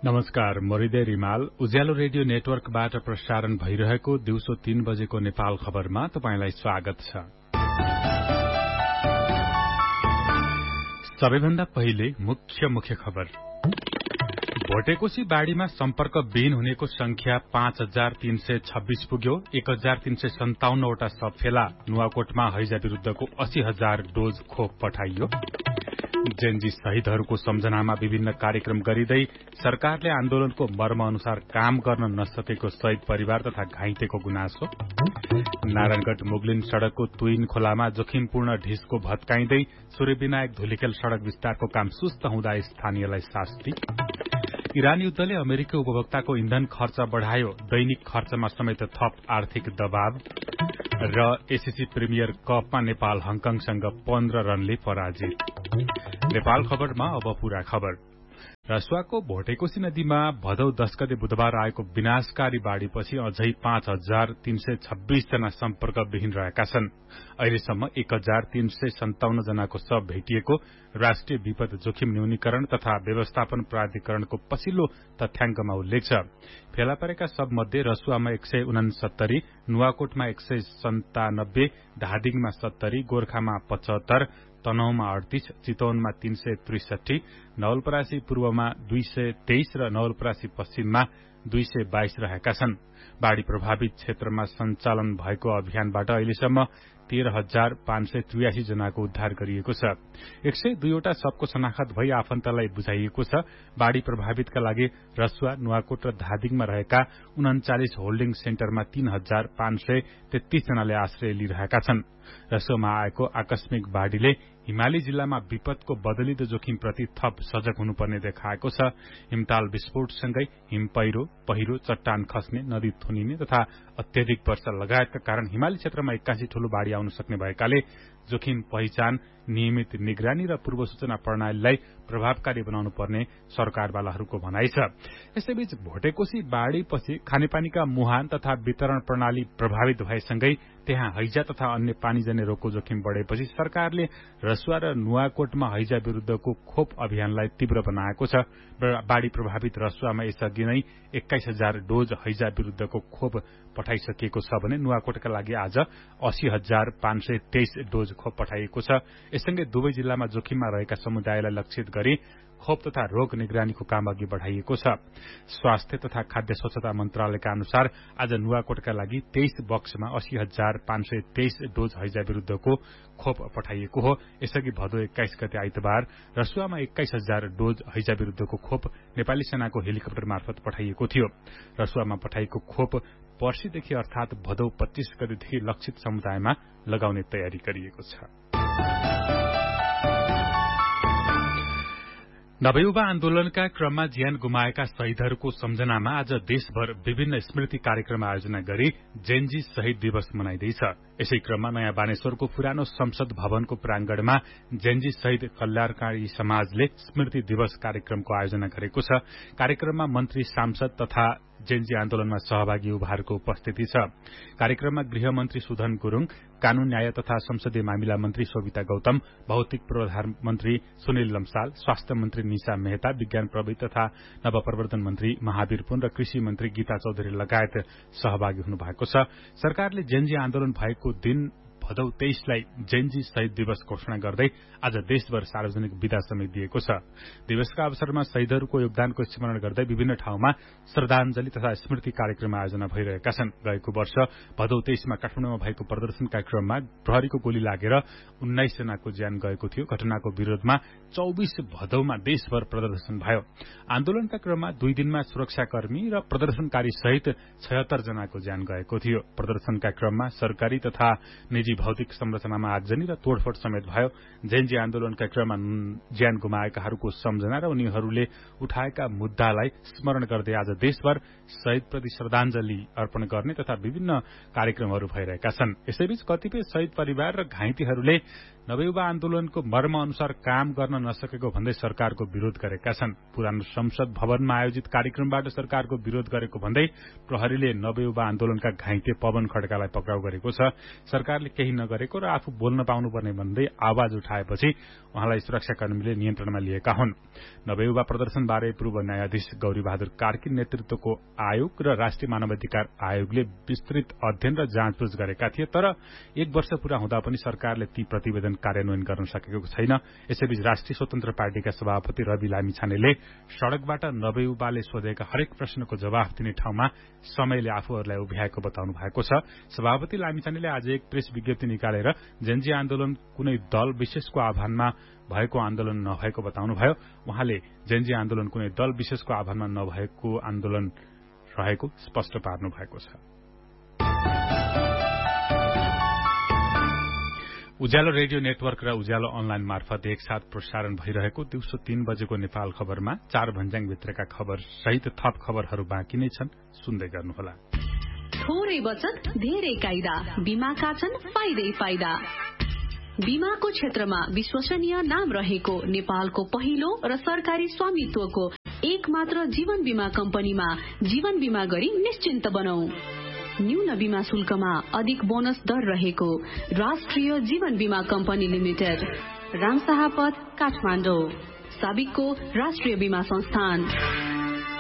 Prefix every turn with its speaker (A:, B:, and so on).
A: नमस्कार, म हृदय रिमाल उज्यालो रेडियो नेटवर्कबाट प्रसारण भइरहेको दिउँसो 3 बजेको नेपाल खबरमा तपाईंलाई स्वागत छ। सबैभन्दा पहिले मुख्य खबर। भोटेकोशी बाढ़ीमा सम्पर्क विहीन हुनेको संख्या 5326 पुग्यो। 1357 वटा शव फेला। नुवाकोटमा हैजा विरूद्धको 80,000 डोज खोप पठाइयो। जेनजी शहीदहरूको सम्झनामा विभिन्न कार्यक्रम गरिँदै सरकारले आन्दोलनको मर्म अनुसार काम गर्न नसकेको शहीद परिवार तथा घाइतेको गुनासो। नारायणगढ़ मुगलिन सड़कको तुइन खोलामा जोखिमपूर्ण ढिस्को भत्काइँदै सूर्यविनायक धुलिखेल सड़क विस्तारको काम सुस्त हुँदा स्थानीयलाई शास्ति। इरान युद्धले अमेरिकी उपभोक्ताको इन्धन खर्च बढ़ायो। दैनिक खर्चमा समेत थप आर्थिक दबाव। र एसीसी प्रिमियर कपमा नेपाल हङकङसँग 15 रनले पराजित। नेपाल खबरमा अब पूरा खबर। रसुवाको भोटेकोशी नदीमा भदौ 10 गते बुधबार आएको विनाशकारी बाढ़ीपछि अझै 5326 जना सम्पर्कविहीन रहेका छन्। अहिलेसम्म 1357 जनाको शव भेटिएको राष्ट्रिय विपद जोखिम न्यूनीकरण तथा व्यवस्थापन प्राधिकरणको पछिल्लो तथ्याङ्कमा उल्लेख छ। फेला परेका शव मध्ये रसुवामा 169, नुवाकोटमा 197, धादिङमा 70, गोर्खामा 75, तनहुमा 38, चितवनमा 363, नवलपरासी पूर्वमा 223 र नवलपरासी पश्चिममा 222 रहेका छन्। बाढ़ी प्रभावित क्षेत्रमा सञ्चालन भएको अभियानबाट अहिलेसम्म 13,583 जनाको उद्धार गरिएको छ। 102 वटा शवको शनाखत भई आफन्तलाई बुझाइएको छ। बाढ़ी प्रभावितका लागि रसुवा, नुवाकोट र धादिङमा रहेका 39 होल्डिङ सेन्टरमा 3,533 जनाले आश्रय लिइरहेका छन्। रसुवामा आएको आकस्मिक बाढ़ीले हिमाली जिल्लामा विपदको बदलिदो जोखिमप्रति थप सजग हुनुपर्ने देखाएको छ। हिमताल विस्फोटसँगै हिम पहिरो, चट्टान खस्ने, नदी थुनिने तथा अत्यधिक वर्षा लगायतका कारण हिमाली क्षेत्रमा एक्कासी ठूलो बाढ़ी आउन सक्ने भएकाले जोखिम पहिचान, नियमित निगरानी र पूर्व सूचना प्रणालीलाई प्रभावकारी बनाउनु पर्ने सरकारवालाहरूको भनाइ छ। यसैबीच भोटेकोशी बाढ़ीपछि खानेपानीका मुहान तथा वितरण प्रणाली प्रभावित भएसँगै त्यहाँ हैजा तथा अन्य पानीजन्य रोगको जोखिम बढ़ेपछि सरकारले रसुवा र नुवाकोटमा हैजा विरूद्धको खोप अभियानलाई तीव्र बनाएको छ। बाढ़ी प्रभावित रसुवामा यसअघि नै 21,000 डोज हैजा विरूद्धको खोप पठाइसकिएको छ भने नुवाकोटका लागि आज 80,523 डोज खोप पठाइएको छ। यससँगै दुवै जिल्लामा जोखिममा रहेका समुदायलाई लक्षित गरी खोप तथा रोग निगरानीको काम अघि बढ़ाइएको छ। स्वास्थ्य तथा खाद्य स्वच्छता मन्त्रालयका अनुसार आज नुवाकोटका लागि 23 बक्समा 80,523 डोज हैजा विरूद्धको खोप पठाइएको हो। यसअघि भदौ 21 गते आइतबार रसुवामा 21,000 डोज हैजा विरूद्धको खोप नेपाली सेनाको हेलिकप्टर मार्फत पठाइएको थियो। रसुवामा पठाइएको खोप पर्सिदेखि अर्थात भदौ 25 गतेदेखि लक्षित समुदायमा लगाउने तयारी गरिएको छ। नवयुवा आन्दोलनका क्रममा ज्यान गुमाएका शहीदहरूको सम्झनामा आज देशभर विभिन्न स्मृति कार्यक्रम आयोजना गरी जेनजी शहीद दिवस मनाइँदैछ। यसै क्रममा नयाँ बानेश्वरको पुरानो संसद भवनको प्रांगणमा जेनजी शहीद कल्याणकारी समाजले स्मृति दिवस कार्यक्रमको आयोजना गरेको छ। कार्यक्रममा मन्त्री, सांसद तथा जेनजी आन्दोलनमा सहभागी युवाहरूको उपस्थिति छ। कार्यक्रममा गृहमन्त्री सुधन गुरूङ, कानून न्याय तथा संसदीय मामिला मन्त्री शोभिता गौतम, भौतिक पूर्वाधार मन्त्री सुनिल लम्साल, स्वास्थ्य मन्त्री निशा मेहता, विज्ञान प्रविधि तथा नवप्रवर्धन मन्त्री महावीर पुन र कृषि मन्त्री गीता चौधरी लगायत सहभागी हुनुभएको छ। सरकारले जेनजी आन्दोलन भएको दिन भदौ 23 लाई जेनजी शहीद दिवस घोषणा गर्दै आज देशभर सार्वजनिक विदा समेत दिएको छ। दिवसका अवसरमा शहीदहरूको योगदानको स्मरण गर्दै विभिन्न ठाउँमा श्रद्धाञ्जली तथा स्मृति कार्यक्रम आयोजना भइरहेका छन्। गएको वर्ष भदौ 23 मा काठमाडौँमा भएको प्रदर्शन कार्यक्रममा प्रहरीको गोली लागेर 19 जनाको ज्यान गएको थियो। घटनाको विरोधमा 24 भदौमा देशभर प्रदर्शन भयो। आन्दोलनका क्रममा 2 दिनमा सुरक्षाकर्मी र प्रदर्शनकारी सहित 76 जनाको ज्यान गएको थियो। प्रदर्शनका क्रममा सरकारी तथा निजी भौतिक संरचनामा आगजनी र तोडफोड समेत भयो। जेनजी आन्दोलनका क्रममा ज्यान गुमाएकाहरूको सम्झना र उनीहरूले उठाएका मुद्दालाई स्मरण गर्दै आज देशभर शहीदप्रति श्रद्धाञ्जली अर्पण गर्ने तथा विभिन्न कार्यक्रमहरू भइरहेका छन्। यसैबीच कतिपय शहीद परिवार र घाइतेहरूले नवयुवा आन्दोलनको मर्म अनुसार काम गर्न नसकेको भन्दै सरकारको विरोध गरेका छन्। पुरानो संसद भवनमा आयोजित कार्यक्रमबाट सरकारको विरोध गरेको भन्दै प्रहरीले नवयुवा आन्दोलनका घाइते पवन खड्कालाई पक्राउ गरेको छ। सरकारले केही नगरेको र आफू बोल्न पाउनुपर्ने भन्दै आवाज उठाएपछि उहाँलाई सुरक्षाकर्मीले नियन्त्रणमा लिएका हुन्। नवयुवा प्रदर्शनबारे पूर्व न्यायाधीश गौरीबहादुर कार्की नेतृत्वको आयोग र राष्ट्रिय मानवाधिकार आयोगले विस्तृत अध्ययन र जाँचबुझ गरेका थिए, तर 1 वर्ष पूरा हुँदा पनि सरकारले ती प्रतिवेदन कार्यान्वयन गर्न सकेको छैन। यसैबीच राष्ट्रिय स्वतन्त्र पार्टीका सभापति रवि लामिछानेले सड़कबाट नवयुवाले सोधेका हरेक प्रश्नको जवाफ दिने ठाउँमा समयले आफूहरूलाई उभ्याएको बताउनु भएको छ। सभापति लामिछानेले आज एक प्रेस विज्ञप्ति निकालेर जेन्जी आन्दोलन कुनै दल विशेषको आह्वानमा भएको आन्दोलन नभएको बताउनुभयो। उहाँले जेन्जी आन्दोलन कुनै दल विशेषको आह्वानमा नभएको आन्दोलन रहेको स्पष्ट पार्नु भएको छ। उज्यालो रेडियो नेटवर्क र उज्यालो अनलाइन मार्फत एकसाथ प्रसारण भइरहेको दिउँसो 3 बजेको नेपाल खबरमा 4 भन्ज्याङ भित्रका खबर सहित थप खबरहरू बाँकी नै छन्, सुन्दै गर्नुहोला।
B: थोरै बचत धेरै कायदा, बीमाका छन् फाइदै फाइदा। बीमाको क्षेत्रमा विश्वसनीय नाम रहेको नेपालको पहिलो र सरकारी स्वामित्वको एक मात्र जीवन बीमा कम्पनीमा जीवन बीमा गरी निश्चिन्त बनाऊ। न्यून बीमा शुल्कमा अधिक बोनस दर रहेको राष्ट्रिय जीवन बीमा कम्पनी लिमिटेड, रामशाहपथ, काठमाडौँ, साबिकको राष्ट्रिय बीमा संस्थान।